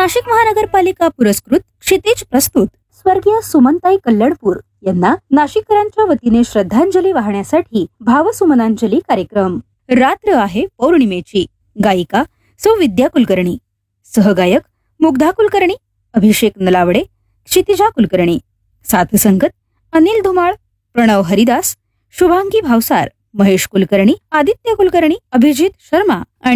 नाशिक महानगरपालिका पुरस्कृत क्षितिज प्रस्तुत स्वर्गीय सुमनताई कल्लडपूर यांना नाशिककरांच्या वतीने श्रद्धांजली वाहण्यासाठी भावसुमनांजली कार्यक्रम। रात्र आहे पौर्णिमेची। गायिका सौ विद्या कुलकर्णी, सहगायक मुग्धा कुलकर्णी, अभिषेक नलावडे, क्षितिजा कुलकर्णी, साथसंगत अनिल धुमाळ, प्रणव हरिदास, शुभांगी भावसार, महेश कुलकर्णी, आदित्य कुलकर्णी, अभिजित शर्मा आणि